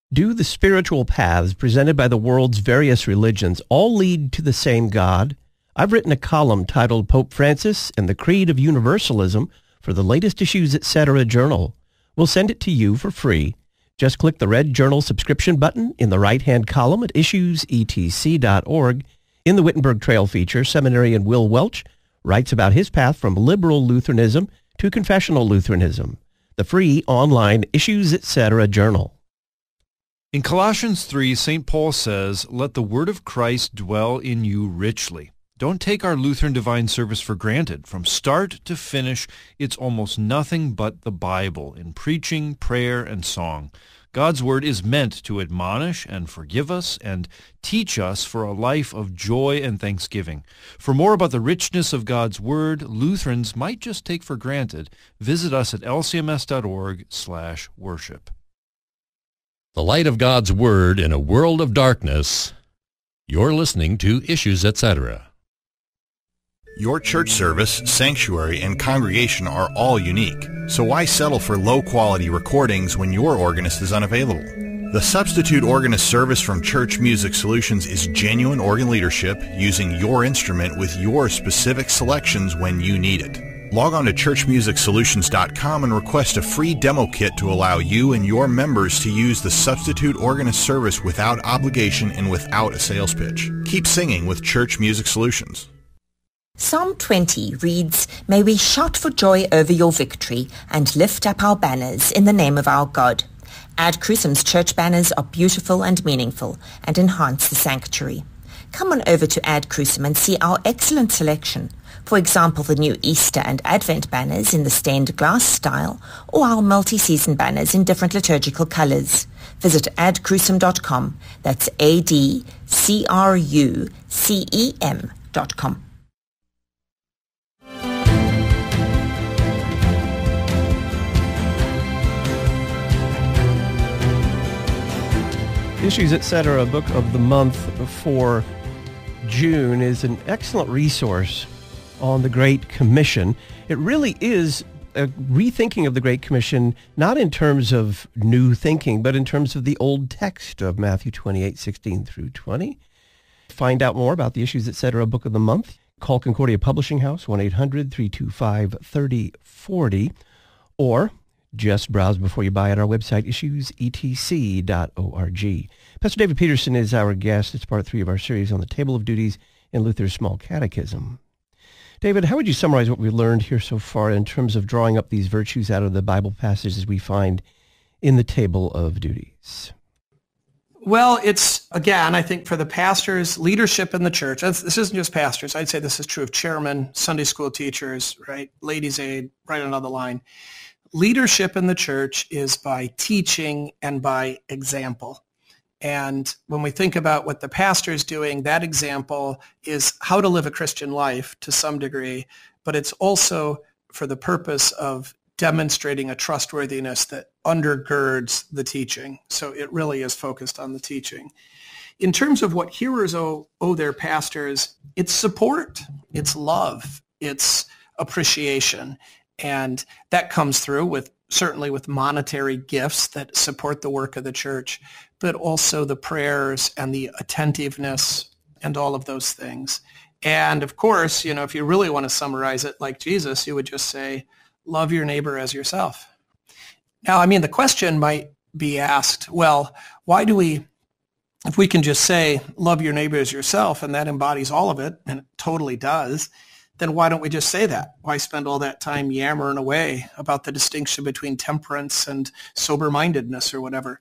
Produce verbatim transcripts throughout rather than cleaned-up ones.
Do the spiritual paths presented by the world's various religions all lead to the same God? I've written a column titled Pope Francis and the Creed of Universalism for the latest Issues Etc. journal. We'll send it to you for free. Just click the red journal subscription button in the right-hand column at issues e t c dot org. In the Wittenberg Trail feature, seminarian Will Welch writes about his path from liberal Lutheranism to confessional Lutheranism. The free online Issues Etc. journal. In Colossians three, Saint Paul says, "Let the word of Christ dwell in you richly." Don't take our Lutheran divine service for granted. From start to finish, it's almost nothing but the Bible in preaching, prayer, and song. God's word is meant to admonish and forgive us and teach us for a life of joy and thanksgiving. For more about the richness of God's word Lutherans might just take for granted, visit us at l c m s dot org slash worship. The light of God's Word in a world of darkness. You're listening to Issues Etc. Your church service, sanctuary, and congregation are all unique, so why settle for low-quality recordings when your organist is unavailable? The Substitute Organist service from Church Music Solutions is genuine organ leadership using your instrument with your specific selections when you need it. Log on to church music solutions dot com and request a free demo kit to allow you and your members to use the Substitute Organist service without obligation and without a sales pitch. Keep singing with Church Music Solutions. Psalm twenty reads, "May we shout for joy over your victory and lift up our banners in the name of our God." Ad Crucem's church banners are beautiful and meaningful and enhance the sanctuary. Come on over to Ad Crucem and see our excellent selection. For example, the new Easter and Advent banners in the stained glass style, or our multi-season banners in different liturgical colors. Visit ad crucem dot com. That's A D C R U C E M dot com. Issues Etc. Book of the Month for June is an excellent resource on the Great Commission. It really is a rethinking of the Great Commission, not in terms of new thinking, but in terms of the old text of Matthew twenty-eight, sixteen through twenty. Find out more about the Issues Etc. Book of the Month. Call Concordia Publishing House, one eight hundred, three two five, three oh four oh, or just browse before you buy at our website, issues e t c dot org. Pastor David Peterson is our guest. It's part three of our series on the Table of Duties in Luther's Small Catechism. David, how would you summarize what we learned here so far in terms of drawing up these virtues out of the Bible passages we find in the Table of Duties? Well, it's, again, I think for the pastors, leadership in the church, this isn't just pastors. I'd say this is true of chairmen, Sunday school teachers, right? Ladies' aid, right on the line. Leadership in the church is by teaching and by example. And when we think about what the pastor is doing, that example is how to live a Christian life to some degree, but it's also for the purpose of demonstrating a trustworthiness that undergirds the teaching. So it really is focused on the teaching. In terms of what hearers owe, owe their pastors, it's support, it's love, it's appreciation. And that comes through with certainly with monetary gifts that support the work of the church, but also the prayers and the attentiveness and all of those things. And of course, you know, if you really want to summarize it like Jesus, you would just say, love your neighbor as yourself. Now, I mean, the question might be asked, well, why do we, if we can just say, love your neighbor as yourself, and that embodies all of it, and it totally does, then why don't we just say that? Why spend all that time yammering away about the distinction between temperance and sober-mindedness or whatever?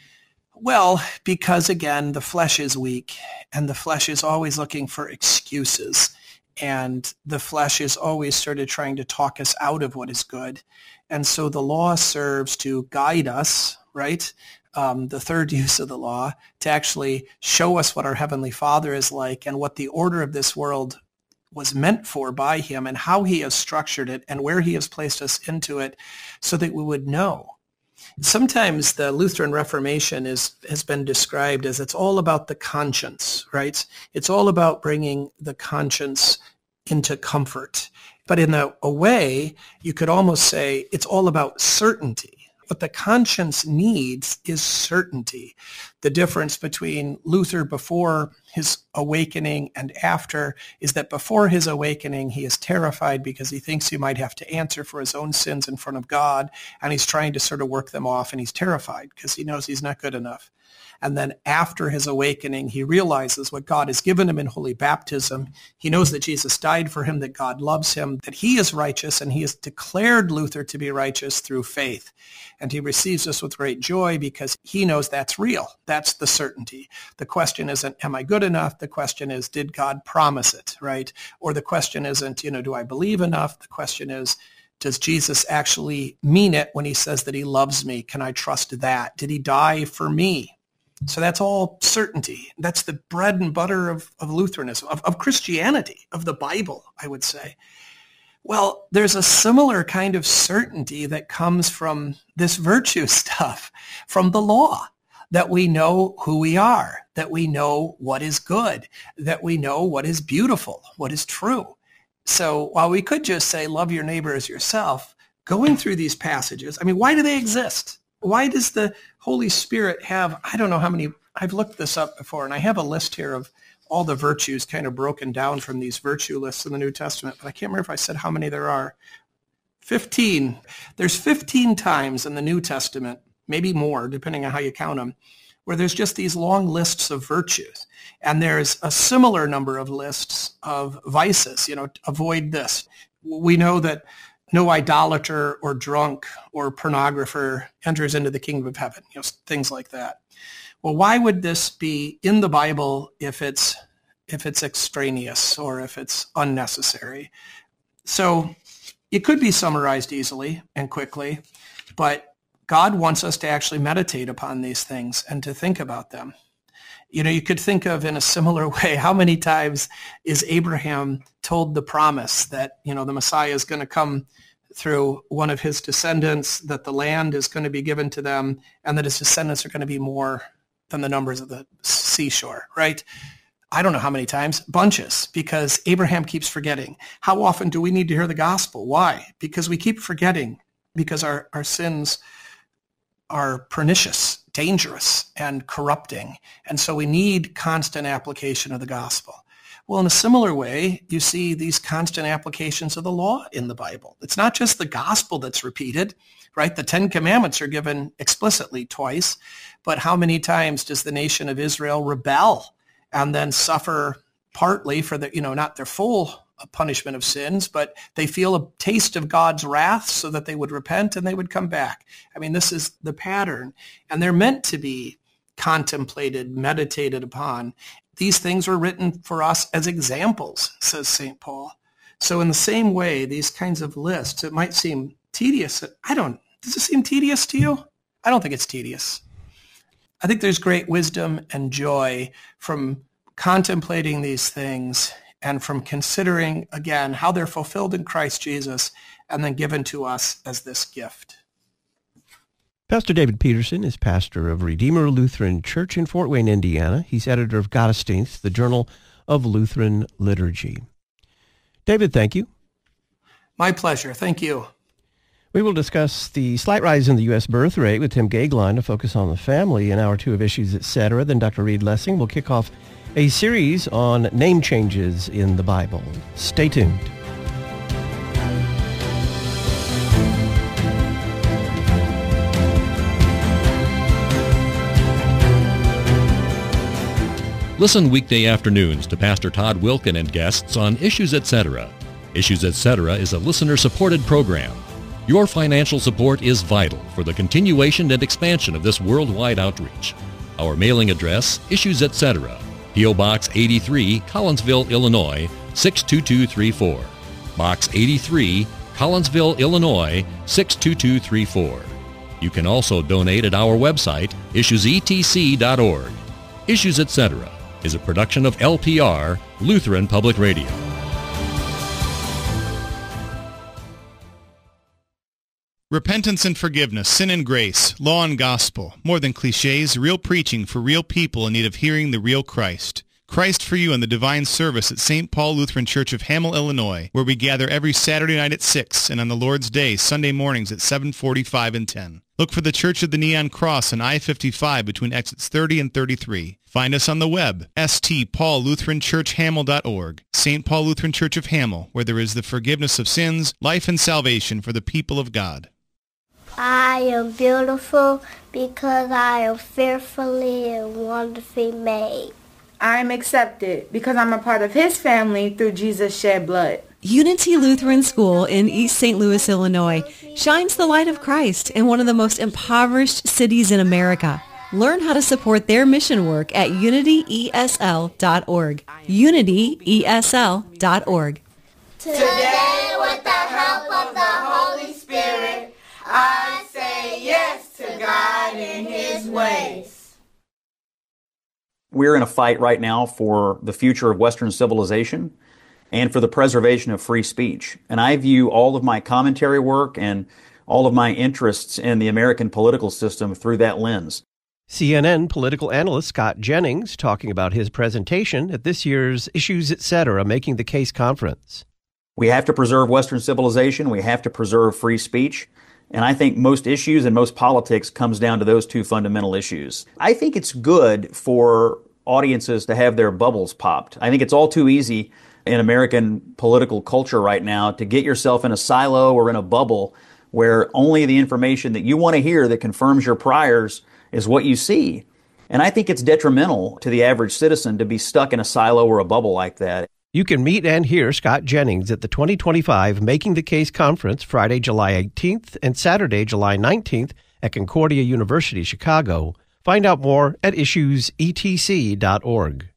Well, because again, the flesh is weak, and the flesh is always looking for excuses, and the flesh is always sort of trying to talk us out of what is good. And so the law serves to guide us, right? Um, the third use of the law, to actually show us what our Heavenly Father is like and what the order of this world was meant for by him and how he has structured it and where he has placed us into it so that we would know. Sometimes the Lutheran Reformation is has been described as it's all about the conscience, right? It's all about bringing the conscience into comfort. But in a, a way, you could almost say it's all about certainty. What the conscience needs is certainty. The difference between Luther before his awakening and after is that before his awakening, he is terrified because he thinks he might have to answer for his own sins in front of God, and he's trying to sort of work them off, and he's terrified because he knows he's not good enough. And then after his awakening, he realizes what God has given him in holy baptism. He knows that Jesus died for him, that God loves him, that he is righteous, and he has declared Luther to be righteous through faith. And he receives this with great joy because he knows that's real. That's the certainty. The question isn't, am I good enough? The question is, did God promise it, right? Or the question isn't, you know, do I believe enough? The question is, does Jesus actually mean it when he says that he loves me? Can I trust that? Did he die for me? So that's all certainty. That's the bread and butter of, of Lutheranism, of, of Christianity, of the Bible, I would say. Well, there's a similar kind of certainty that comes from this virtue stuff, from the law, that we know who we are, that we know what is good, that we know what is beautiful, what is true. So while we could just say, love your neighbor as yourself, going through these passages, I mean, why do they exist? Why does the Holy Spirit have, I don't know how many, I've looked this up before, and I have a list here of all the virtues kind of broken down from these virtue lists in the New Testament, but I can't remember if I said how many there are. fifteen. There's fifteen times in the New Testament, maybe more, depending on how you count them, where there's just these long lists of virtues. And there's a similar number of lists of vices, you know, avoid this. We know that no idolater or drunk or pornographer enters into the kingdom of heaven, you know, things like that. Well, why would this be in the Bible if it's if it's extraneous or if it's unnecessary? So it could be summarized easily and quickly, but God wants us to actually meditate upon these things and to think about them. You know, you could think of in a similar way, how many times is Abraham told the promise that, you know, the Messiah is going to come through one of his descendants, that the land is going to be given to them, and that his descendants are going to be more than the numbers of the seashore, right? I don't know how many times, bunches, because Abraham keeps forgetting. How often do we need to hear the gospel? Why? Because we keep forgetting, because our, our sins are pernicious, dangerous, and corrupting. And so we need constant application of the gospel. Well, in a similar way, you see these constant applications of the law in the Bible. It's not just the gospel that's repeated, right? The Ten Commandments are given explicitly twice, but how many times does the nation of Israel rebel and then suffer partly for the, you know, not their full punishment of sins, but they feel a taste of God's wrath so that they would repent and they would come back. I mean, this is the pattern, and they're meant to be contemplated, meditated upon. These things were written for us as examples, says Saint Paul. So in the same way, these kinds of lists, it might seem tedious. I don't, does it seem tedious to you? I don't think it's tedious. I think there's great wisdom and joy from contemplating these things and from considering, again, how they're fulfilled in Christ Jesus and then given to us as this gift. Pastor David Peterson is pastor of Redeemer Lutheran Church in Fort Wayne, Indiana. He's editor of Gottesdienst, the Journal of Lutheran Liturgy. David, thank you. My pleasure. Thank you. We will discuss the slight rise in the U S birth rate with Tim Gagline to focus on the family in hour two of Issues, et cetera. Then Doctor Reed Lessing will kick off a series on name changes in the Bible. Stay tuned. Listen weekday afternoons to Pastor Todd Wilken and guests on Issues, et cetera. Issues, et cetera is a listener-supported program. Your financial support is vital for the continuation and expansion of this worldwide outreach. Our mailing address, Issues, et cetera. P O. Box eighty-three, Collinsville, Illinois, six two two three four. Box eighty-three, Collinsville, Illinois, six two two three four. You can also donate at our website, issues e t c dot org. Issues, et cetera is a production of L P R, Lutheran Public Radio. Repentance and forgiveness, sin and grace, law and gospel, more than cliches, real preaching for real people in need of hearing the real Christ. Christ for You in the Divine Service at Saint Paul Lutheran Church of Hamel, Illinois, where we gather every Saturday night at six and on the Lord's Day, Sunday mornings at seven forty-five and ten. Look for the Church of the Neon Cross on I fifty-five between exits thirty and thirty-three. Find us on the web, s t paul lutheran church hamel dot org. Saint Paul Lutheran Church of Hamel, where there is the forgiveness of sins, life, and salvation for the people of God. I am beautiful because I am fearfully and wonderfully made. I am accepted because I'm a part of His family through Jesus' shed blood. Unity Lutheran School in East Saint Louis, Illinois, shines the light of Christ in one of the most impoverished cities in America. Learn how to support their mission work at unity e s l dot org. unity e s l dot org. Today, with the help of the Holy Spirit, I say yes to God and His ways. We're in a fight right now for the future of Western civilization and for the preservation of free speech. And I view all of my commentary work and all of my interests in the American political system through that lens. C N N political analyst Scott Jennings talking about his presentation at this year's Issues Etc. Making the Case conference. We have to preserve Western civilization. We have to preserve free speech. And I think most issues and most politics comes down to those two fundamental issues. I think it's good for audiences to have their bubbles popped. I think it's all too easy in American political culture right now to get yourself in a silo or in a bubble where only the information that you want to hear that confirms your priors is what you see. And I think it's detrimental to the average citizen to be stuck in a silo or a bubble like that. You can meet and hear Scott Jennings at the twenty twenty-five Making the Case Conference Friday, July eighteenth and Saturday, July nineteenth at Concordia University, Chicago. Find out more at issues e t c dot org.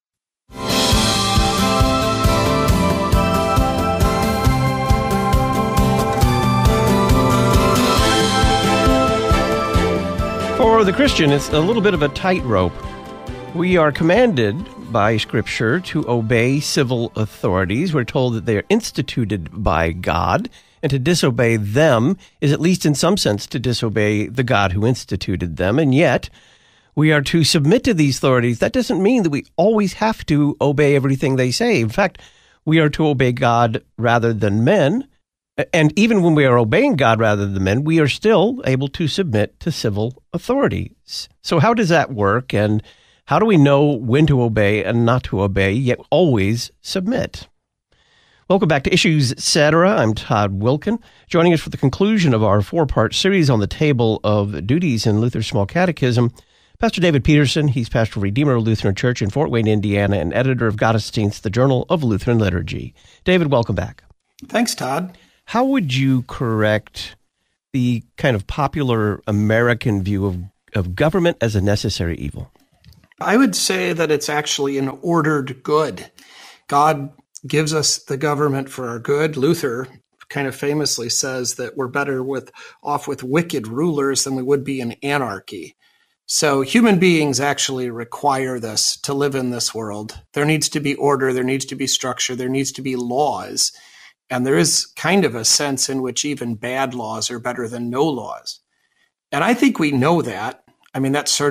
For the Christian, it's a little bit of a tightrope. We are commanded by Scripture to obey civil authorities. We're told that they are instituted by God, and to disobey them is, at least in some sense, to disobey the God who instituted them. And yet, we are to submit to these authorities. That doesn't mean that we always have to obey everything they say. In fact, we are to obey God rather than men. And even when we are obeying God rather than men, we are still able to submit to civil authorities. So how does that work? And how do we know when to obey and not to obey, yet always submit? Welcome back to Issues Etc. I'm Todd Wilken. Joining us for the conclusion of our four-part series on the table of duties in Luther's Small Catechism, Pastor David Peterson. He's pastor of Redeemer Lutheran Church in Fort Wayne, Indiana, and editor of Gottesdienst, the Journal of Lutheran Liturgy. David, welcome back. Thanks, Todd. How would you correct the kind of popular American view of, of government as a necessary evil? I would say that it's actually an ordered good. God gives us the government for our good. Luther kind of famously says that we're better with off with wicked rulers than we would be in anarchy. So human beings actually require this to live in this world. There needs to be order, there needs to be structure, there needs to be laws. And there is kind of a sense in which even bad laws are better than no laws. And I think we know that. I mean, that's sort